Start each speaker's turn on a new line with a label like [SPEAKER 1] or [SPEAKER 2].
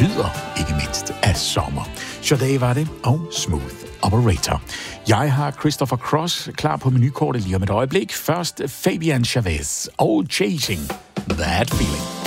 [SPEAKER 1] lyder ikke mindst af sommer. Sade var det, og Smooth Operator. Jeg har Christopher Cross klar på menukortet lige om et øjeblik. Først Fabian Chavez og Chasing That Feeling.